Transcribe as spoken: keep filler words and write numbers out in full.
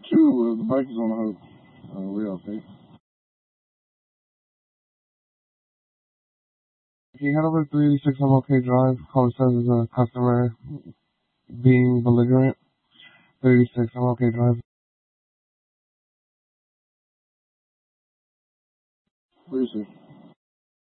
Two, uh, the bike is on the hook. Uh, we okay. Can you head over to three eighty-six M L K Drive? Call it says there's a customer being belligerent. three eighty-six M L K Drive. Where is he?